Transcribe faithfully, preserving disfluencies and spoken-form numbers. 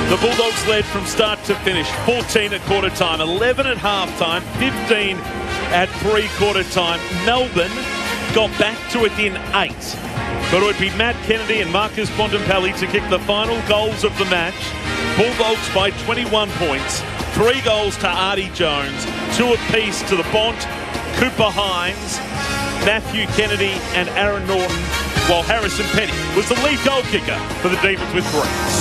The Bulldogs led from start to finish, fourteen at quarter time, eleven at half time, fifteen at three-quarter time. Melbourne got back to within eight. But it would be Matt Kennedy and Marcus Bontempelli to kick the final goals of the match. Bulldogs by twenty-one points. Three goals to Artie Jones, two apiece to the Bont, Cooper Hines, Matthew Kennedy and Aaron Norton, while Harrison Petty was the lead goal kicker for the Demons with three.